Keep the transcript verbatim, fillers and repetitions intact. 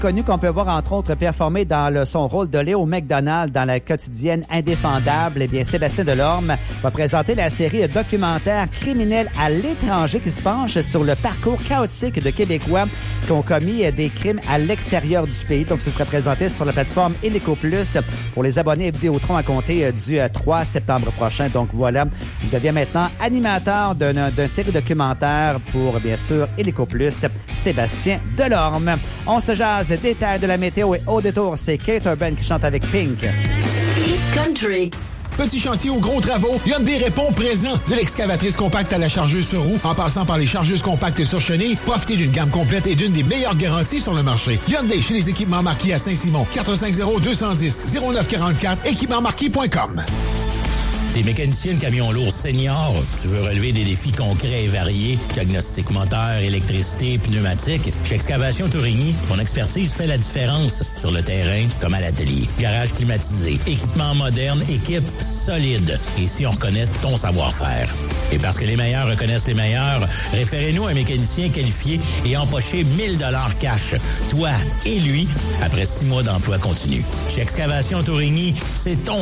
connu qu'on peut voir entre autres performer dans le, son rôle de Léo McDonald dans la quotidienne Indéfendable. Eh bien, Sébastien Delorme va présenter la série documentaire Criminels à l'étranger qui se penche sur le parcours chaotique de Québécois qui ont commis des crimes à l'extérieur du pays. Donc, ce sera présenté sur la plateforme Illico Plus pour les abonnés Vidéotron à compter du trois septembre prochain. Donc, voilà, il devient maintenant animateur d'une, d'une série documentaire pour, bien sûr, Illico Plus, Sébastien Delorme. On se jase, détails de la météo et au détour, c'est Kate Urban qui chante avec Pink. Hit Country. Petit chantier ou gros travaux, Hyundai répond présent. De l'excavatrice compacte à la chargeuse sur roue, en passant par les chargeuses compactes et sur chenille, profitez d'une gamme complète et d'une des meilleures garanties sur le marché. Hyundai chez les équipements marquis à Saint-Simon, quatre cinq zéro deux un zéro zéro neuf quatre quatre, équipement marquis point com. T'es mécanicien de camion lourd senior, tu veux relever des défis concrets et variés, diagnostic moteur, électricité, pneumatique. Chez Excavation Tourigny, ton expertise fait la différence sur le terrain comme à l'atelier. Garage climatisé, équipement moderne, équipe solide. Et si on reconnaît ton savoir-faire. Et parce que les meilleurs reconnaissent les meilleurs, référez-nous à un mécanicien qualifié et empochez mille dollars cash. Toi et lui, après six mois d'emploi continu. Chez Excavation Tourigny, c'est ton